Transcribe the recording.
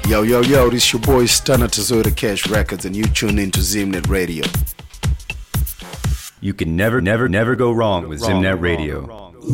Yo, yo, yo, this your boy Stunner Tazota Cash Records, and you tune into Zimnet Radio. You can never go wrong with Zimnet Radio.